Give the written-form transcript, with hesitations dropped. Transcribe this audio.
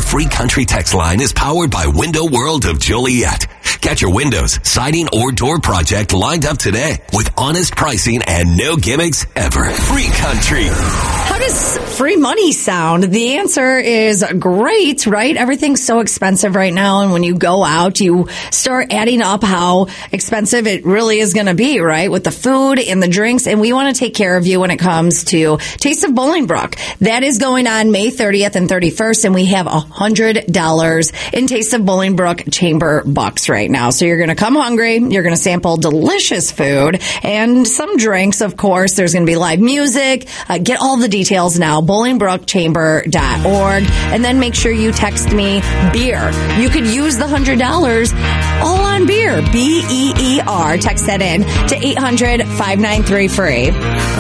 Free Country text line is powered by Window World of Joliet. Get your windows, siding, or door project lined up today with honest pricing and no gimmicks ever. Free Country. How does free money sound? The answer is great, right? Everything's so expensive right now. And when you go out, you start adding up how expensive it really is going to be, right? With the food and the drinks. And we want to take care of you when it comes to Taste of Bolingbrook. That is going on May 30th and 31st. And we have $100 in Taste of Bolingbrook chamber bucks right now. So you're going to come hungry. You're going to sample delicious food and some drinks, of course. There's going to be live music. Get all the details now, bolingbrookchamber.org. And then make sure you text me beer. You could use the $100 all on beer. BEER. Text that in to 800-593-FREE.